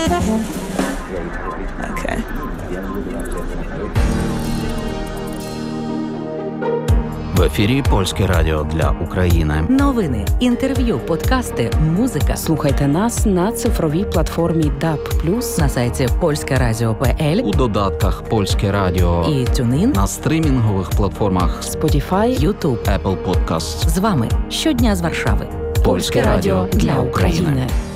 Okay. В ефірі Польське радіо для України. Новини, інтерв'ю, подкасти, музика. Слухайте нас на цифровій платформі DAB+, На сайті polskeradio.pl, У додатках Польське радіо і TuneIn, на стрімінгових платформах Spotify, YouTube. Apple Podcasts. З вами щодня з Варшави. Польське радіо для України.